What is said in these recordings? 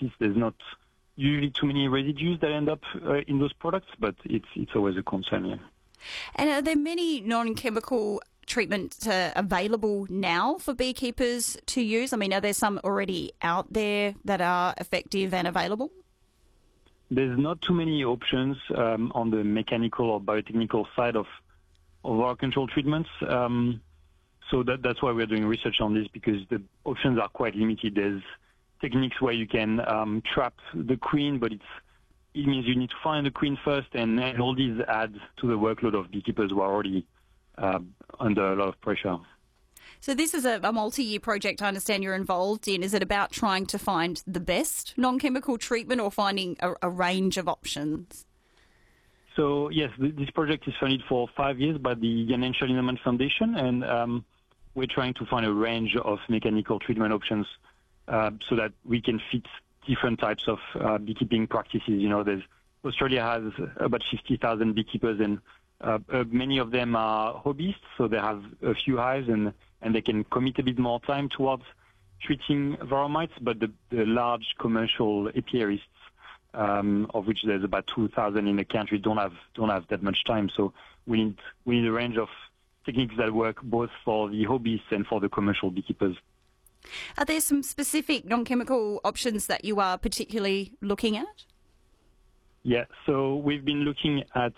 noticed there's not usually too many residues that end up in those products, but it's always a concern, yeah. And are there many non-chemical treatments available now for beekeepers to use? I mean, are there some already out there that are effective and available? There's not too many options on the mechanical or biotechnical side of our control treatments. So that's why we're doing research on this, because the options are quite limited. There's techniques where you can trap the queen, but it means you need to find the queen first, and all these add to the workload of beekeepers who are already under a lot of pressure. So this is a multi-year project I understand you're involved in. Is it about trying to find the best non-chemical treatment or finding a range of options? So yes, this project is funded for 5 years by the Financial Endowment Foundation, and we're trying to find a range of mechanical treatment options so that we can fit different types of beekeeping practices. You know, Australia has about 50,000 beekeepers, and many of them are hobbyists, so they have a few hives and they can commit a bit more time towards treating varroa mites. But the large commercial apiarists, of which there's about 2,000 in the country, don't have that much time. So we need a range of techniques that work both for the hobbyists and for the commercial beekeepers. Are there some specific non-chemical options that you are particularly looking at? Yeah, so we've been looking at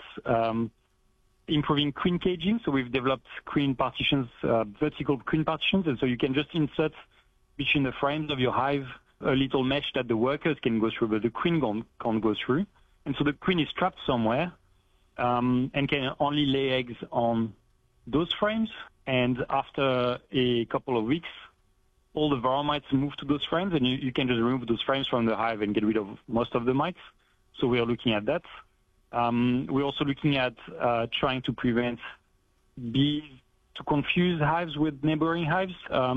improving queen caging. So we've developed queen partitions, vertical queen partitions, and so you can just insert between the frames of your hive a little mesh that the workers can go through, but the queen can't go through. And so the queen is trapped somewhere and can only lay eggs on those frames. And after a couple of weeks, all the varroa mites move to those frames, and you can just remove those frames from the hive and get rid of most of the mites. So we are looking at that. We're also looking at trying to prevent bees to confuse hives with neighboring hives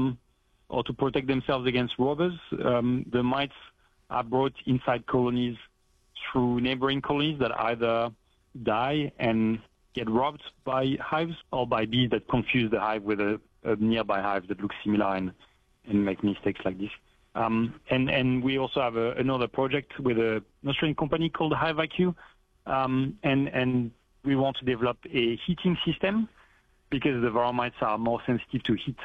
or to protect themselves against robbers. The mites are brought inside colonies through neighboring colonies that either die and get robbed by hives or by bees that confuse the hive with a nearby hive that looks similar and make mistakes like this. And we also have another project with an Australian company called HiveIQ, and we want to develop a heating system because the varroa mites are more sensitive to heat